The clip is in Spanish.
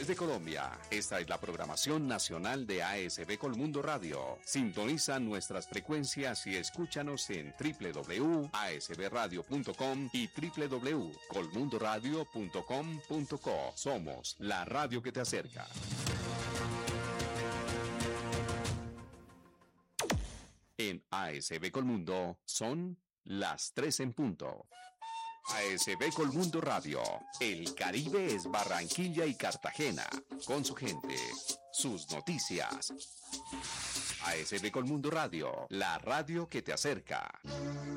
regiones de Colombia. Esta es la programación nacional de ASB Colmundo Radio. Sintoniza nuestras frecuencias y escúchanos en www.asbradio.com y www.colmundoradio.com.co. Somos la radio que te acerca. En ASB Colmundo son las 3 en punto. ASB Colmundo Radio. El Caribe es Barranquilla y Cartagena. Con su gente, sus noticias. ASB Colmundo Radio, la radio que te acerca.